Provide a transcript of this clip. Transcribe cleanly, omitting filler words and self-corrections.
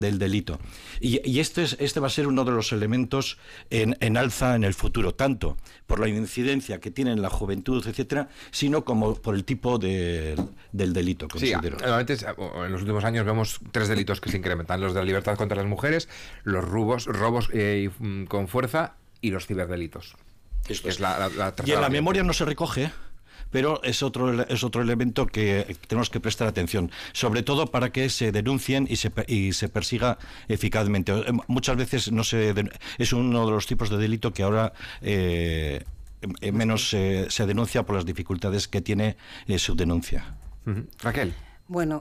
del delito. Y este va a ser uno de los elementos en alza en el futuro, tanto por la incidencia que tiene en la juventud, etcétera, sino como por el tipo del delito, considero. Sí, normalmente en los últimos años vemos 3 delitos que se incrementan: los de la libertad contra las mujeres, los robos con fuerza y los ciberdelitos. Esto es la y en la memoria no se recoge, pero es otro elemento que tenemos que prestar atención, sobre todo para que se denuncien y se persiga eficazmente. Muchas veces es uno de los tipos de delito que ahora menos se denuncia por las dificultades que tiene su denuncia. Raquel. Bueno,